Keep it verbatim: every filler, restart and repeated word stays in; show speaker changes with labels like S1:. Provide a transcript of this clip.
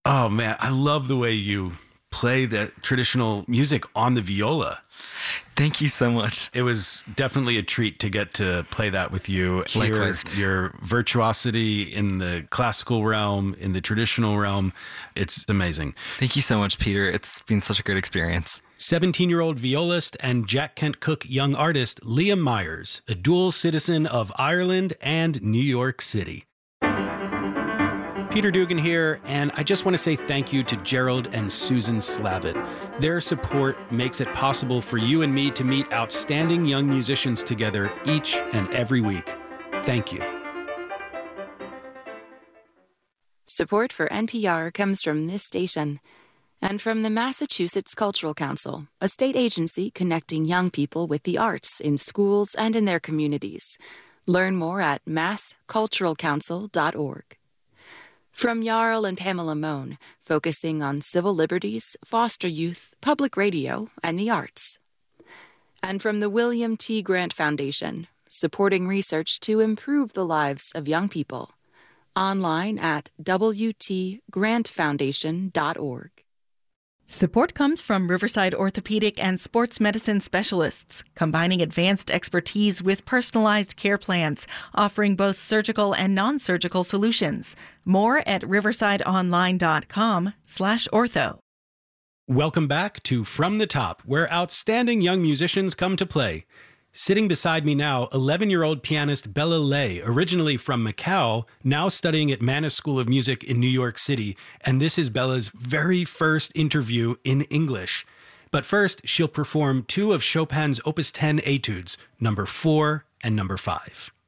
S1: Oh, man, I love the way you play the traditional music on the viola.
S2: Thank you so much.
S1: It was definitely a treat to get to play that with you. Hear
S2: Likewise.
S1: your virtuosity in the classical realm, in the traditional realm. It's amazing.
S2: Thank you so much, Peter. It's been such a great experience.
S1: seventeen-year-old violist and Jack Kent Cooke young artist Liam Myers, a dual citizen of Ireland and New York City. Peter Dugan here, and I just want to say thank you to Gerald and Susan Slavitt. Their support makes it possible for you and me to meet outstanding young musicians together each and every week. Thank you.
S3: Support for N P R comes from this station and from the Massachusetts Cultural Council, a state agency connecting young people with the arts in schools and in their communities. Learn more at mass cultural council dot org. From Jarl and Pamela Mohn, focusing on civil liberties, foster youth, public radio, and the arts. And from the William T. Grant Foundation, supporting research to improve the lives of young people. Online at w t grant foundation dot org.
S4: Support comes from Riverside Orthopedic and Sports Medicine Specialists, combining advanced expertise with personalized care plans, offering both surgical and non-surgical solutions. More at riversideonline.com slash ortho.
S1: Welcome back to From the Top, where outstanding young musicians come to play. Sitting beside me now, eleven-year-old pianist Bella Lay, originally from Macau, now studying at Mannes School of Music in New York City, and this is Bella's very first interview in English. But first, she'll perform two of Chopin's Opus ten etudes, number four and number five.